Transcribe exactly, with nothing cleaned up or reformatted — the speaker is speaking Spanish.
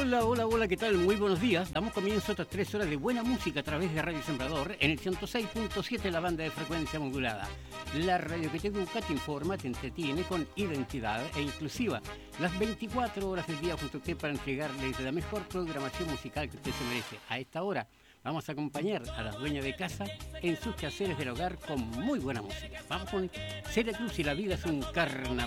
Hola, hola, hola, ¿qué tal? Muy buenos días. Damos comienzo a estas tres horas de buena música a través de Radio Sembrador en el ciento seis punto siete, la banda de frecuencia modulada. La radio que te educa, te informa, te entretiene con identidad e inclusiva. Las veinticuatro horas del día junto a usted para entregarles la mejor programación musical que usted se merece. A esta hora vamos a acompañar a las dueñas de casa en sus quehaceres del hogar con muy buena música. Vamos con Celia Cruz y La vida es un carnaval.